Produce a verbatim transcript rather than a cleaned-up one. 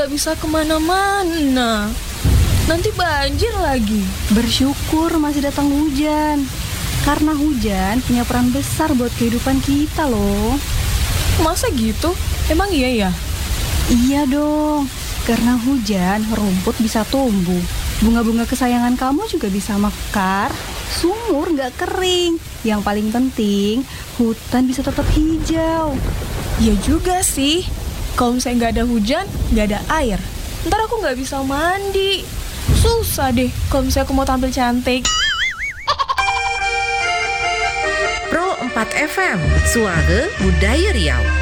nggak bisa kemana-mana. Nanti banjir lagi. Bersyukur masih datang hujan. Karena hujan punya peran besar buat kehidupan kita loh. Masa gitu? Emang iya ya? Iya dong, karena hujan rumput bisa tumbuh. Bunga-bunga kesayangan kamu juga bisa mekar. Sumur nggak kering. Yang paling penting, hutan bisa tetap hijau. Ya juga sih. Kalau misalnya nggak ada hujan, nggak ada air, ntar aku nggak bisa mandi. Susah deh kalau misalnya aku mau tampil cantik. Pro empat F M, Suara Budaya Riau.